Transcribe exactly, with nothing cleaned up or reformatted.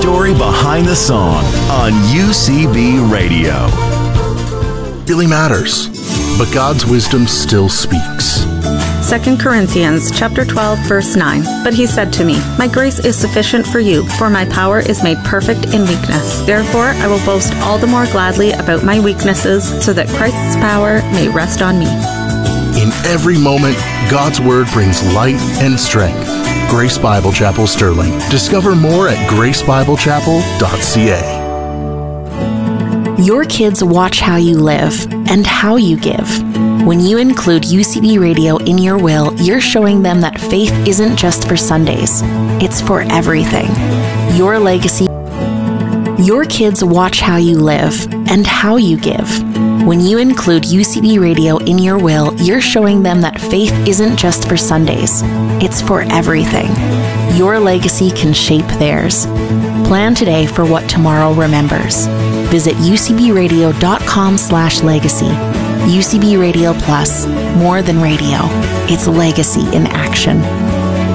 story behind the song on U C B Radio. Really matters, but God's wisdom still speaks. Second Corinthians chapter twelve, verse nine. But he said to me, my grace is sufficient for you, for my power is made perfect in weakness. Therefore, I will boast all the more gladly about my weaknesses, so that Christ's power may rest on me. In every moment, God's Word brings light and strength. Grace Bible Chapel Sterling. Discover more at grace bible chapel dot c a. Your kids watch how you live and how you give. When you include U C B Radio in your will, you're showing them that faith isn't just for Sundays. It's for everything. Your legacy. Your kids watch how you live and how you give. When you include U C B Radio in your will, you're showing them that faith isn't just for Sundays. It's for everything. Your legacy can shape theirs. Plan today for what tomorrow remembers. Visit u c b radio dot com slash legacy. U C B Radio Plus, more than radio. It's legacy in action.